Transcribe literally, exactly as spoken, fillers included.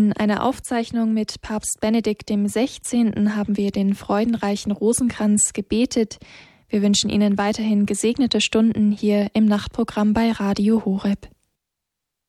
In einer Aufzeichnung mit Papst Benedikt dem Sechzehnten haben wir den freudenreichen Rosenkranz gebetet. Wir wünschen Ihnen weiterhin gesegnete Stunden hier im Nachtprogramm bei Radio Horeb.